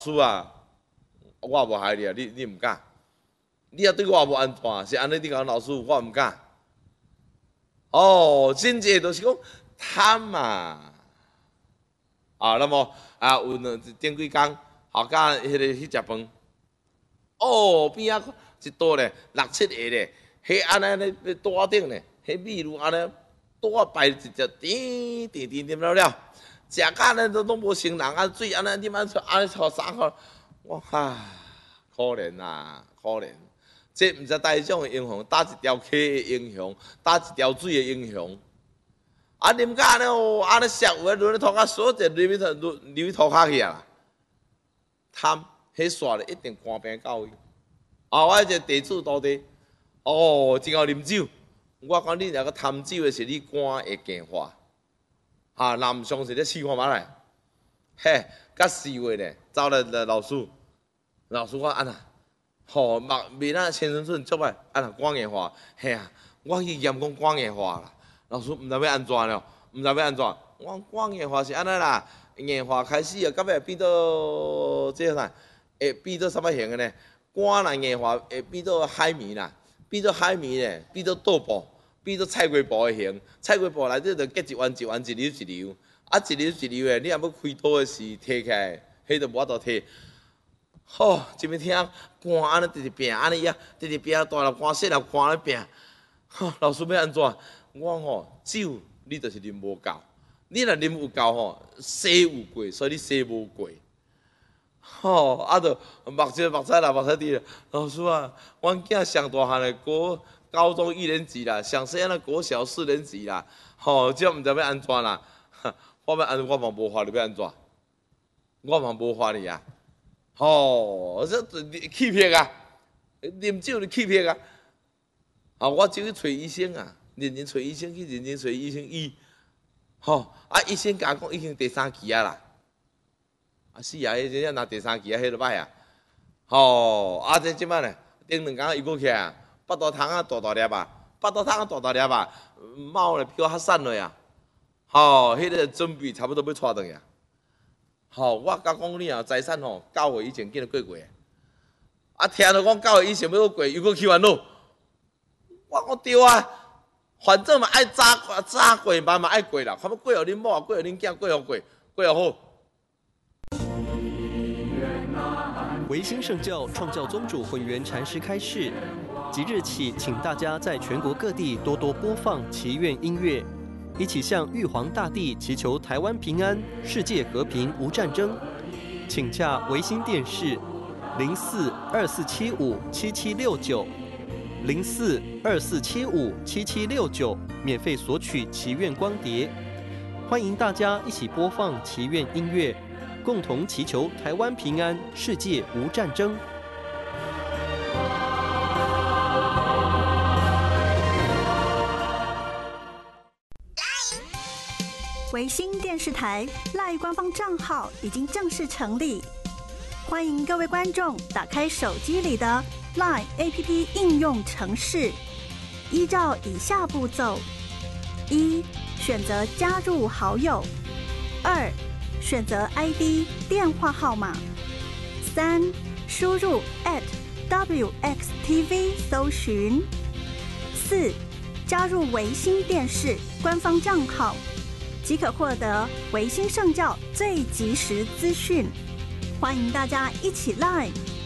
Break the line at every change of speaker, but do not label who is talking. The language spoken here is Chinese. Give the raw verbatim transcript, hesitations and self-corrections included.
师啊，我无害你啊，你你唔敢，你也对我无安全，是安尼你讲老师我唔敢。哦，真济就是讲贪嘛。啊，那么啊，有两顶几工，后家迄个去食饭，哦，边仔一桌咧六七个咧，迄安尼咧桌顶咧，迄米如安尼桌摆一只点点点点了了，食甲咧都拢无成人啊，水安尼点安安尼炒三块，我哈可怜呐，可怜。这毋知大种的英雄，打一条溪的英雄，打一条水的英雄。啊，啉甲安尼哦，安尼摔有诶，轮咧涂骹，所者流去流流去涂骹去啊！贪，迄煞咧一定官兵到位。啊，我一个地主徒弟，哦，真好啉酒。我讲你若个贪酒的是你官会硬化，啊，若毋相信你试看觅来。嘿，甲四月咧，走来来老师，老师我安那，吼，目面啊青春春足歹，安那官硬化，嘿啊，我去验讲官硬化啦。老师毋知要安怎了，毋知要安怎？我我硬化是安尼啦，硬化开始啊，到尾变到这啥？会变到啥物型的呢？肝若硬化会变到海绵啦，变到海绵咧，变到豆腐，变到菜龟布的形。菜龟布内底就结一弯一弯，一溜一溜，啊一溜一溜的，你若要开刀的时摕起来，迄就无法度摕。吼，一面听肝安尼直直拼，安尼呀，直直拼大粒肝细粒肝安尼拼。吼，老师要安怎？我吼酒，你就是啉无够。你若啉有够吼，洗有过，所以你洗无过。吼，啊，着目睭目屎啦，目屎滴。老师啊，阮囝上大汉的国高中一年级啦，上细汉的国小四年级啦。吼，这毋知要安怎啦？我要安，我嘛无法你要安怎？我嘛无法你啊。吼，这气魄啊，啉酒就气魄啊。啊，我就去找医生啊。认真找医生去，认真找医生医，吼啊！医生甲我讲已经第三期啊啦，啊是啊，迄只若第三期啊，迄落歹啊，吼啊！这即摆咧，顶两工伊过起来，腹肚汤啊大大粒啊，腹肚汤啊大大粒啊，猫咧比我较瘦落啊，吼，迄个准备差不多要带转去啊，吼，我甲讲你啊，财产吼，九岁以前记得过过，啊，听到讲九岁以前要过，又搁去烦恼，我讲对啊。反正嘛爱早早过慢嘛爱过啦，看要过互恁某，过互恁囝，过互过，过互好。
维新圣教创教宗主混元禅师开示，即日起，请大家在全国各地多多播放祈愿音乐，一起向玉皇大帝祈求台湾平安、世界和平、无战争。请洽维新电视零四二四七五七七六九。零四二四七五七七六九，免费索取祈愿光碟，欢迎大家一起播放祈愿音乐，共同祈求台湾平安，世界无战争。
维新电视台 LINE 官方账号已经正式成立，欢迎各位观众打开手机里的LINE A P P 应用程式，依照以下步骤：一、选择加入好友；二、选择 I D 电话号码；三、输入 at W X T V 搜寻；四、加入维新电视官方账号，即可获得维新圣教最及时资讯。欢迎大家一起 LINE